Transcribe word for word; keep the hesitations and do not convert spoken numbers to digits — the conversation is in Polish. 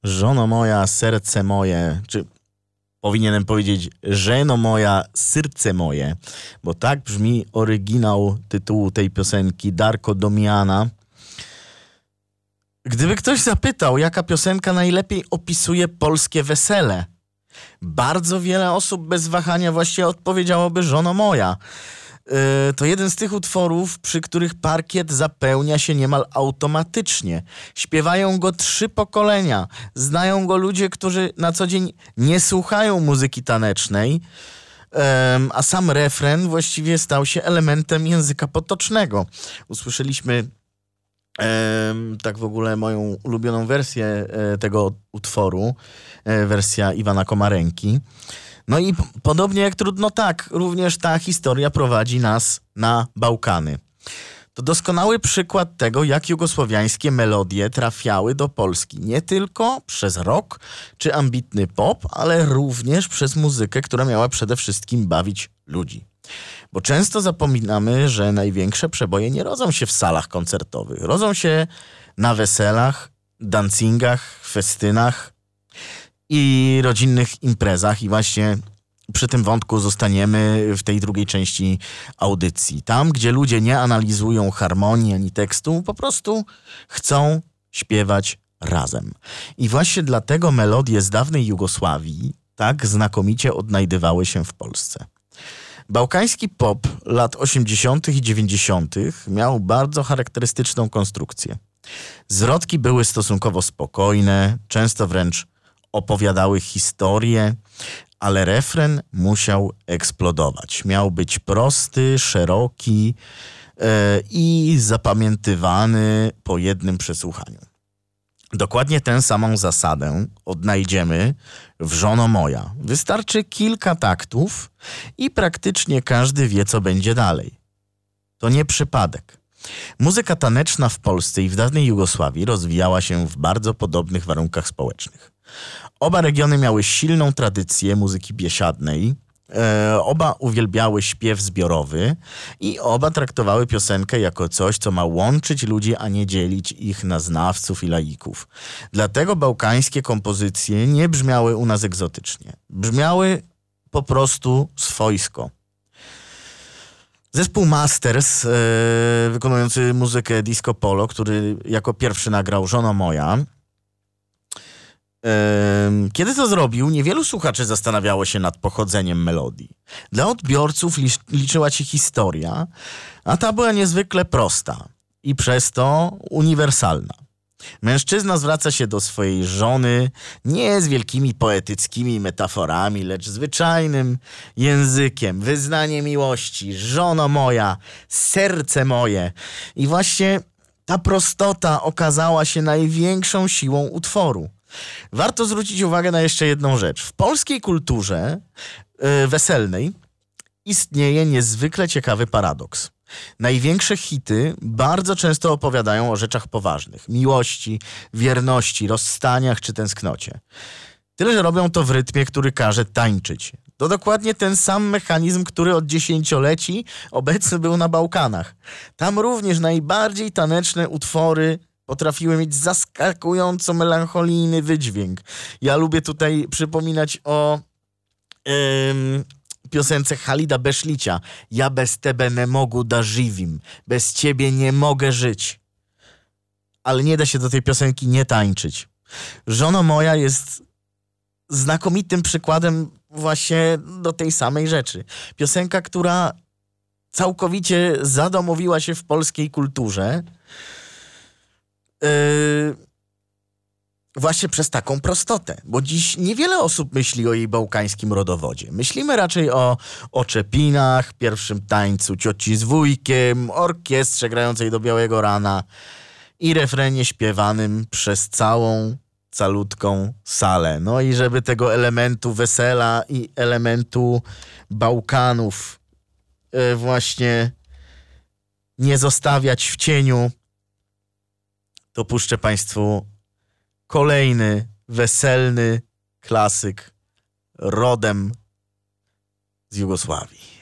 Żono moja, serce moje, czy powinienem powiedzieć żeno moja, serce moje, bo tak brzmi oryginał tytułu tej piosenki Darko Domiana. Gdyby ktoś zapytał, jaka piosenka najlepiej opisuje polskie wesele, bardzo wiele osób bez wahania właśnie odpowiedziałoby żono moja. Yy, to jeden z tych utworów, przy których parkiet zapełnia się niemal automatycznie. Śpiewają go trzy pokolenia. Znają go ludzie, którzy na co dzień nie słuchają muzyki tanecznej, yy, a sam refren właściwie stał się elementem języka potocznego. Usłyszeliśmy Ehm, tak w ogóle moją ulubioną wersję e, tego utworu, e, wersja Iwana Komarenki. No i p- podobnie jak Trudno tak, również ta historia prowadzi nas na Bałkany. To doskonały przykład tego, jak jugosłowiańskie melodie trafiały do Polski. Nie tylko przez rock czy ambitny pop, ale również przez muzykę, która miała przede wszystkim bawić ludzi. Bo często zapominamy, że największe przeboje nie rodzą się w salach koncertowych. Rodzą się na weselach, dancingach, festynach i rodzinnych imprezach. I właśnie przy tym wątku zostaniemy w tej drugiej części audycji. Tam, gdzie ludzie nie analizują harmonii ani tekstu, po prostu chcą śpiewać razem. I właśnie dlatego melodie z dawnej Jugosławii tak znakomicie odnajdywały się w Polsce. Bałkański pop lat osiemdziesiątych i dziewięćdziesiątych miał bardzo charakterystyczną konstrukcję. Zwrotki były stosunkowo spokojne, często wręcz opowiadały historię, ale refren musiał eksplodować. Miał być prosty, szeroki yy, i zapamiętywany po jednym przesłuchaniu. Dokładnie tę samą zasadę odnajdziemy w Żono moja. Wystarczy kilka taktów i praktycznie każdy wie, co będzie dalej. To nie przypadek. Muzyka taneczna w Polsce i w dawnej Jugosławii rozwijała się w bardzo podobnych warunkach społecznych. Oba regiony miały silną tradycję muzyki biesiadnej, e, oba uwielbiały śpiew zbiorowy i oba traktowały piosenkę jako coś, co ma łączyć ludzi, a nie dzielić ich na znawców i laików. Dlatego bałkańskie kompozycje nie brzmiały u nas egzotycznie. Brzmiały po prostu swojsko. Zespół Masters, e, wykonujący muzykę disco polo, który jako pierwszy nagrał Żono moja, kiedy to zrobił, niewielu słuchaczy zastanawiało się nad pochodzeniem melodii. Dla odbiorców licz, liczyła się historia, a ta była niezwykle prosta i przez to uniwersalna. Mężczyzna zwraca się do swojej żony nie z wielkimi poetyckimi metaforami, lecz zwyczajnym językiem, wyznanie miłości, żono moja, serce moje. I właśnie ta prostota okazała się największą siłą utworu. Warto zwrócić uwagę na jeszcze jedną rzecz. W polskiej kulturze yy, weselnej istnieje niezwykle ciekawy paradoks. Największe hity bardzo często opowiadają o rzeczach poważnych. Miłości, wierności, rozstaniach czy tęsknocie. Tyle, że robią to w rytmie, który każe tańczyć. To dokładnie ten sam mechanizm, który od dziesięcioleci obecny był na Bałkanach. Tam również najbardziej taneczne utwory potrafiły mieć zaskakująco melancholijny wydźwięk. Ja lubię tutaj przypominać o ym, piosence Halida Beszlicia. Ja bez tebe nie mogu da żywim. Bez ciebie nie mogę żyć. Ale nie da się do tej piosenki nie tańczyć. Żono moja jest znakomitym przykładem właśnie do tej samej rzeczy. Piosenka, która całkowicie zadomowiła się w polskiej kulturze, Yy, właśnie przez taką prostotę, bo dziś niewiele osób myśli o jej bałkańskim rodowodzie. Myślimy raczej o oczepinach, pierwszym tańcu cioci z wujkiem, orkiestrze grającej do białego rana i refrenie śpiewanym przez całą, calutką salę. No i żeby tego elementu wesela i elementu Bałkanów yy, właśnie nie zostawiać w cieniu, to puszczę Państwu kolejny weselny klasyk rodem z Jugosławii.